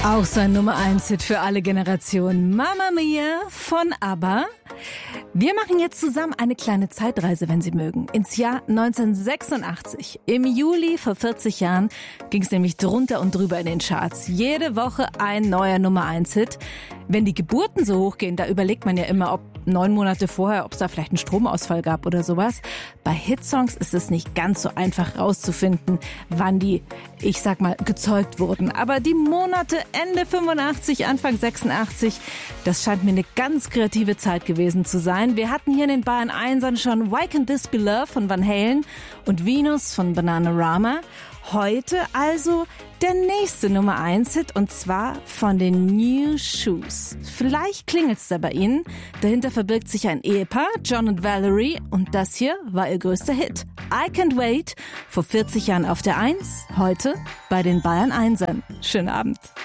Auch so ein Nummer-1-Hit für alle Generationen. Mamma Mia von ABBA. Wir machen jetzt zusammen eine kleine Zeitreise, wenn Sie mögen, ins Jahr 1986. Im Juli vor 40 Jahren ging es nämlich drunter und drüber in den Charts. Jede Woche ein neuer Nummer-1-Hit. Wenn die Geburten so hochgehen, da überlegt man ja immer, ob 9 Monate vorher, ob es da vielleicht einen Stromausfall gab oder sowas. Bei Hitsongs ist es nicht ganz so einfach rauszufinden, wann die, ich sag mal, gezeugt wurden. Aber die Monate Ende 85, Anfang 86, das scheint mir eine ganz kreative Zeit gewesen zu sein. Wir hatten hier in den Bayern 1 schon Why Can't This Be Love von Van Halen und Venus von Bananarama. Heute also der nächste Nummer-1-Hit und zwar von den New Shoes. Vielleicht klingelt's da bei Ihnen. Dahinter verbirgt sich ein Ehepaar, John und Valerie, und das hier war ihr größter Hit. I Can't Wait, vor 40 Jahren auf der 1, heute bei den Bayern 1ern. Schönen Abend.